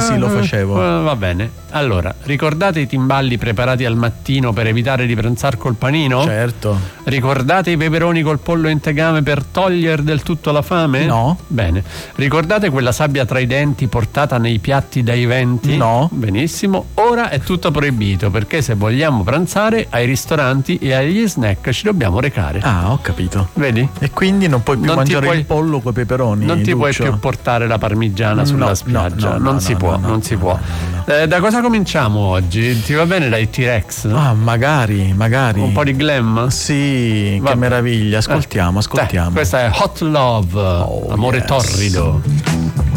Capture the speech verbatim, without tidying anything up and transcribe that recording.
sì, lo facevo. Uh, va bene. Allora, ricordate i timballi preparati al mattino per evitare di pranzare col panino? Certo. Ricordate i peperoni col pollo in tegame per togliere del tutto la fame? No. Bene. Ricordate quella sabbia tra i denti portata nei piatti dai venti? No. Benissimo. Ora è tutto proibito, perché se vogliamo pranzare ai ristoranti e agli snack ci dobbiamo recare. Ah, ho capito. Vedi? E quindi non puoi più Non ti mangiare puoi- il pollo coi peperoni. Non ti puoi Lucio? più portare la parmigiana sulla No, spiaggia. no, no, non no, si no, può, no, non si no, può. no, no. Eh, da cosa cominciamo oggi? Ti va bene dai T-Rex? Ah, magari, magari. Un po' di glam? Sì, Vabbè. che meraviglia. Ascoltiamo, Eh, ascoltiamo. questa è Hot Love, Oh, amore yes. torrido.